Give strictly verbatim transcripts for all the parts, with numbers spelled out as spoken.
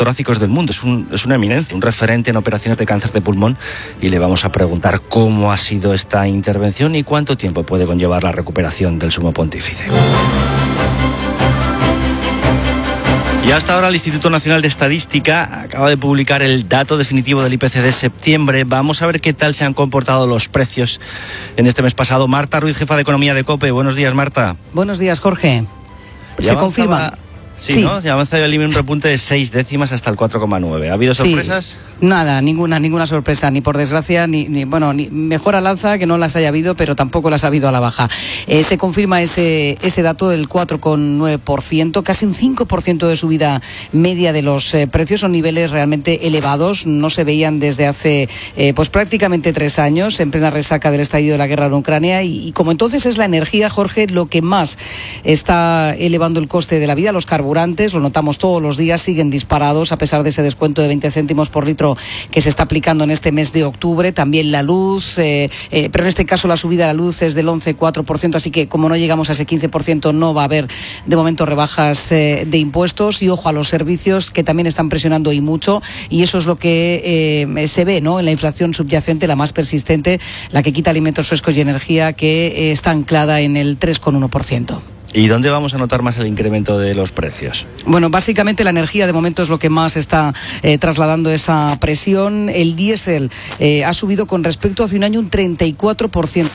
torácicos del mundo. Es, un, es una eminencia, un referente en operaciones de cáncer de pulmón, y le vamos a preguntar cómo ha sido esta intervención y cuánto tiempo puede conllevar la recuperación del sumo pontífice. Y hasta ahora el Instituto Nacional de Estadística acaba de publicar el dato definitivo del I P C de septiembre. Vamos a ver qué tal se han comportado los precios en este mes pasado. Marta Ruiz, jefa de Economía de COPE. Buenos días, Marta. Buenos días, Jorge. Ya se avanzaba... confirma. Sí, sí, ¿no? Ya avanza el I B E un repunte de seis décimas hasta el cuatro coma nueve. ¿Ha habido sorpresas? Sí, nada, ninguna ninguna sorpresa, ni por desgracia, ni, ni bueno, ni mejor al alza que no las haya habido, pero tampoco las ha habido a la baja. Eh, se confirma ese ese dato del cuatro coma nueve por ciento, casi un cinco por ciento de subida media de los eh, precios. Son niveles realmente elevados, no se veían desde hace eh, pues prácticamente tres años, en plena resaca del estallido de la guerra en Ucrania, y, y como entonces es la energía, Jorge, lo que más está elevando el coste de la vida. Los carburantes, lo notamos todos los días, siguen disparados a pesar de ese descuento de veinte céntimos por litro que se está aplicando en este mes de octubre. También la luz, eh, eh, pero en este caso la subida de la luz es del once coma cuatro por ciento, así que como no llegamos a ese quince por ciento no va a haber de momento rebajas eh, de impuestos. Y ojo a los servicios, que también están presionando y mucho, y eso es lo que eh, se ve, ¿no?, en la inflación subyacente, la más persistente, la que quita alimentos frescos y energía, que eh, está anclada en el tres coma uno por ciento. ¿Y dónde vamos a notar más el incremento de los precios? Bueno, básicamente la energía de momento es lo que más está eh, trasladando esa presión. El diésel eh, ha subido con respecto a hace un año un treinta y cuatro por ciento.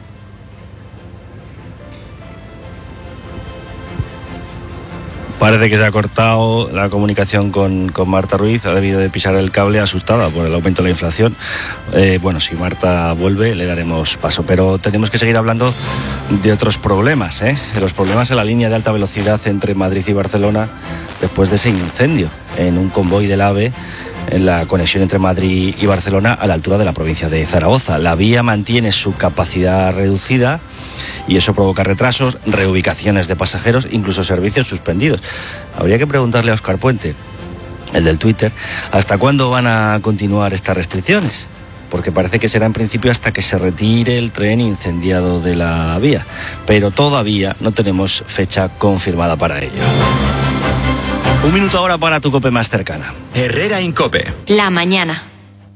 Parece que se ha cortado la comunicación con, con Marta Ruiz. Ha debido de pisar el cable, asustada por el aumento de la inflación. Eh, bueno, si Marta vuelve le daremos paso, pero tenemos que seguir hablando de otros problemas, ¿eh? de los problemas en la línea de alta velocidad entre Madrid y Barcelona, después de ese incendio en un convoy del AVE en la conexión entre Madrid y Barcelona a la altura de la provincia de Zaragoza. La vía mantiene su capacidad reducida y eso provoca retrasos, reubicaciones de pasajeros, incluso servicios suspendidos. Habría que preguntarle a Óscar Puente, el del Twitter, ¿hasta cuándo van a continuar estas restricciones? Porque parece que será en principio hasta que se retire el tren incendiado de la vía, pero todavía no tenemos fecha confirmada para ello. Un minuto ahora para tu COPE más cercana. Herrera Incope. La mañana.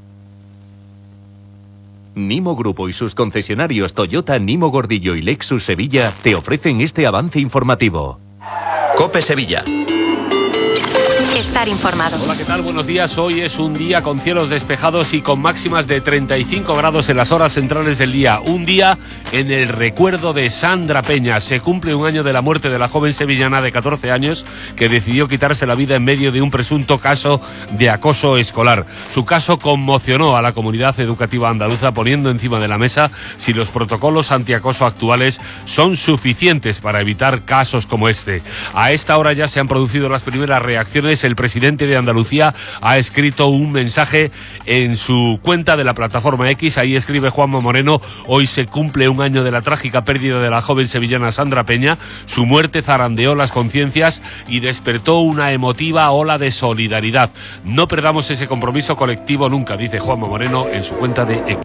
Nimo Grupo y sus concesionarios Toyota, Nimo Gordillo y Lexus Sevilla te ofrecen este avance informativo. COPE Sevilla. Estar informado. Hola, ¿qué tal? Buenos días. Hoy es un día con cielos despejados y con máximas de treinta y cinco grados en las horas centrales del día. Un día en el recuerdo de Sandra Peña. Se cumple un año de la muerte de la joven sevillana de catorce años que decidió quitarse la vida en medio de un presunto caso de acoso escolar. Su caso conmocionó a la comunidad educativa andaluza, poniendo encima de la mesa si los protocolos antiacoso actuales son suficientes para evitar casos como este. A esta hora ya se han producido las primeras reacciones. El presidente de Andalucía ha escrito un mensaje en su cuenta de la plataforma X. Ahí escribe Juanma Moreno: hoy se cumple un año de la trágica pérdida de la joven sevillana Sandra Peña. Su muerte zarandeó las conciencias y despertó una emotiva ola de solidaridad. No perdamos ese compromiso colectivo nunca, dice Juanma Moreno en su cuenta de X.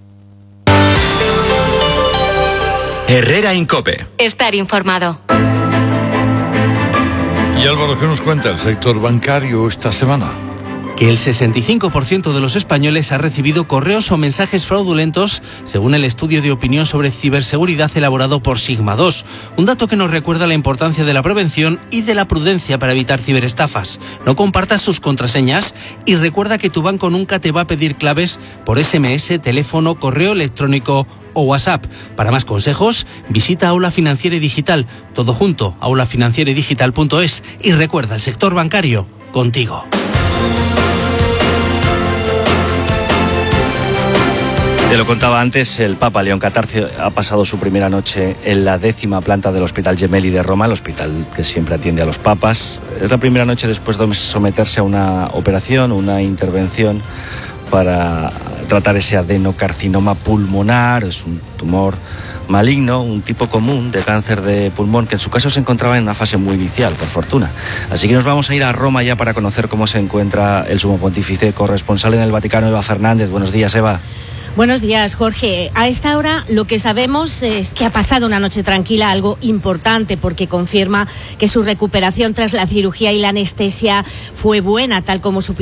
Herrera Incope. Estar informado. Y Álvaro, ¿qué nos cuenta el sector bancario esta semana? Que el sesenta y cinco por ciento de los españoles ha recibido correos o mensajes fraudulentos, según el estudio de opinión sobre ciberseguridad elaborado por Sigma dos. Un dato que nos recuerda la importancia de la prevención y de la prudencia para evitar ciberestafas. No compartas tus contraseñas y recuerda que tu banco nunca te va a pedir claves por ese eme ese, teléfono, correo electrónico o WhatsApp. Para más consejos, visita Aula Financiera y Digital, todo junto, aula financiera y digital punto es. Y recuerda, el sector bancario, contigo. Te lo contaba antes, el Papa León catorce ha pasado su primera noche en la décima planta del Hospital Gemelli de Roma, el hospital que siempre atiende a los papas. Es la primera noche después de someterse a una operación, una intervención para tratar ese adenocarcinoma pulmonar. Es un tumor maligno, un tipo común de cáncer de pulmón que en su caso se encontraba en una fase muy inicial, por fortuna. Así que nos vamos a ir a Roma ya para conocer cómo se encuentra el sumo pontífice. Corresponsal en el Vaticano, Eva Fernández. Buenos días, Eva. Buenos días, Jorge. A esta hora lo que sabemos es que ha pasado una noche tranquila, algo importante porque confirma que su recuperación tras la cirugía y la anestesia fue buena, tal como su